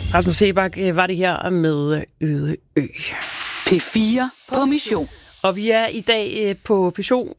Rasmus Seebach var det her med Øde Ø. P4 på mission. Og vi er i dag på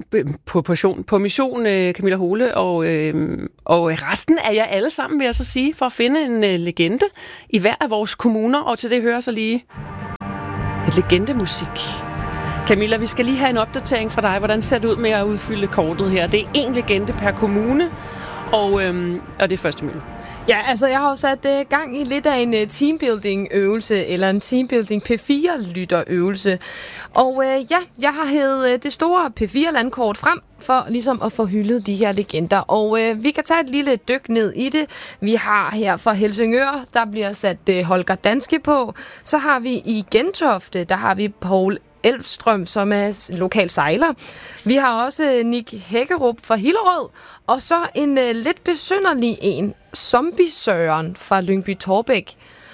mission, Camilla Hole, og resten er jeg alle sammen, vil jeg så sige, for at finde en legende i hver af vores kommuner, og til det hører så lige et legendemusik. Camilla, vi skal lige have en opdatering fra dig. Hvordan ser det ud med at udfylde kortet her? Det er en legende per kommune, og det er første mølle. Ja, altså jeg har jo sat gang i lidt af en teambuilding-øvelse, eller en teambuilding P4-lytterøvelse. Og jeg har hævet det store P4-landkort frem, for ligesom at få hyldet de her legender. Og vi kan tage et lille dyk ned i det. Vi har her fra Helsingør, der bliver sat Holger Danske på. Så har vi i Gentofte, der har vi Poul Elfstrøm, som er lokal sejler. Vi har også Nick Hækkerup fra Hillerød, og så en lidt besynderlig en, Zombie Søren fra Lyngby Torbæk.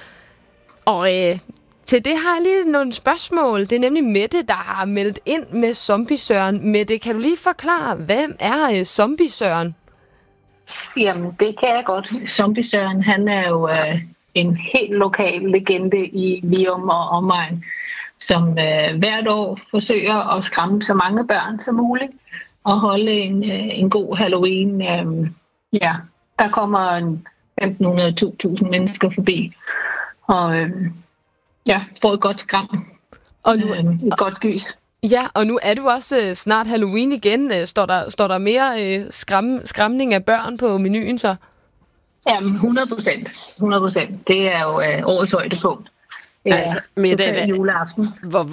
Og til det har jeg lige nogle spørgsmål. Det er nemlig Mette, der har meldt ind med Zombie Søren. Mette, kan du lige forklare, hvem er Zombie Søren? Jamen, det kan jeg godt. Zombie Søren, han er jo en helt lokal legende i Virum og omegn, som hvert år forsøger at skræmme så mange børn som muligt og holde en god Halloween. Der kommer 1.500-2.000 mennesker forbi og får et godt skram. Og nu, et godt gys. Ja, og nu er du også snart Halloween igen. Står der mere skræmning af børn på menuen så? Jamen, 100%. Det er jo årets højdepunkt. Altså, total juleaften.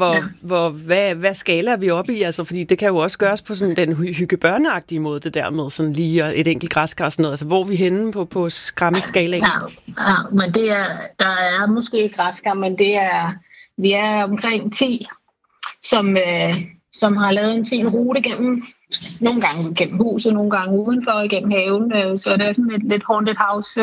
Hvad skala er vi oppe i? Altså, fordi det kan jo også gøres på sådan den hyggebørneagtige måde, det der med sådan lige et enkelt græskar og sådan noget. Altså, hvor er vi henne på skræmmeskalaen? Ja, men der er måske et græskar, men vi er omkring 10, som har lavet en fin rute gennem, nogle gange gennem huset, nogle gange udenfor, gennem haven. Så det er sådan et lidt haunted house.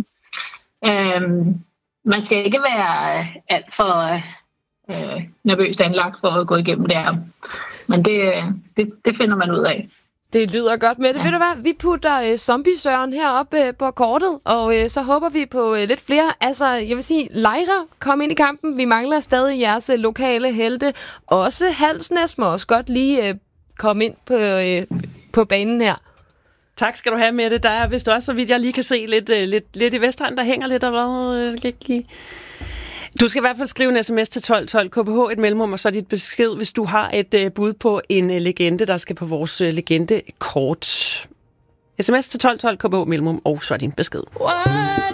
Man skal ikke være alt for nervøst anlagt for at gå igennem det her. Men det finder man ud af. Det lyder godt med det. Ja. Ved du hvad? Vi putter Zombie Søren heroppe på kortet, og så håber vi på lidt flere. Altså, jeg vil sige, Lejre, kom ind i kampen. Vi mangler stadig jeres lokale helte. Også Halsnæs må også godt lige komme ind på banen her. Tak skal du have med det. Der er vist også, så vidt jeg lige kan se, lidt i Vestegn, der hænger lidt og hvad. Du skal i hvert fald skrive en sms til 1212 KBH, et mellemrum, og så dit besked, hvis du har et bud på en legende, der skal på vores legendekort. Sms til 1212 KBH, mellemrum, og så din besked. What